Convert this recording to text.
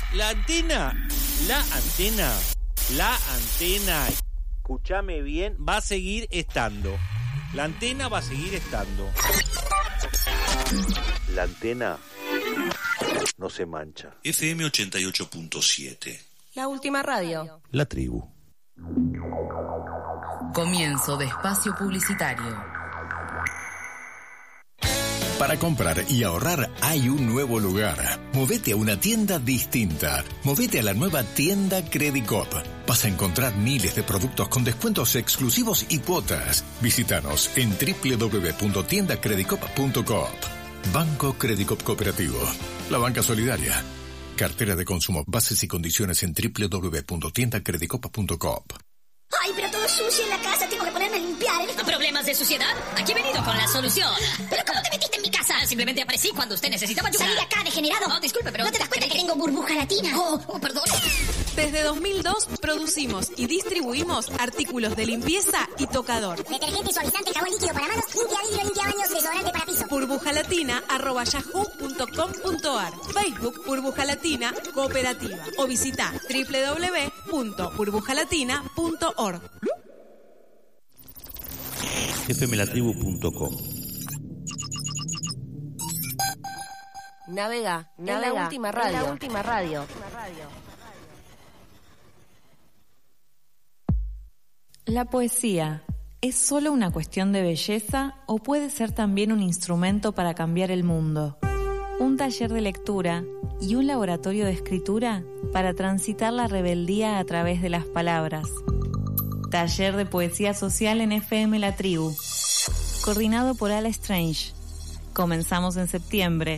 La antena, escúchame bien, va a seguir estando. La antena va a seguir estando. La antena no se mancha. FM 88.7. La última radio. La tribu. Comienzo de espacio publicitario. Para comprar y ahorrar hay un nuevo lugar. Movete a una tienda distinta. Movete a la nueva tienda Credicop. Vas a encontrar miles de productos con descuentos exclusivos y cuotas. Visítanos en www.tiendacredicop.coop. Banco Credicop Cooperativo. La banca solidaria. Cartera de consumo. Bases y condiciones en www.tiendacredicop.coop. Ay, pero todo sucio en la casa, tengo que ponerme a limpiar. ¿Problemas de suciedad? Aquí he venido con la solución. ¿Pero cómo te metiste en mi casa? Simplemente aparecí cuando usted necesitaba ayuda. Salí de acá, degenerado. Oh, disculpe, pero... ¿No te das cuenta que tengo burbuja latina? Oh, perdón. Desde 2002 producimos y distribuimos artículos de limpieza y tocador. Detergente, suavizante, jabón líquido para manos, limpia vidrio, limpia baños, desodorante para piso. burbujalatina@yahoo.com.ar. Facebook Burbuja Latina Cooperativa o visita www.burbujalatina.org. fmlatribu.com. Navega en la última radio. ¿La poesía es solo una cuestión de belleza o puede ser también un instrumento para cambiar el mundo? Un taller de lectura y un laboratorio de escritura para transitar la rebeldía a través de las palabras. Taller de poesía social en FM La Tribu. Coordinado por Ala Strange. Comenzamos en septiembre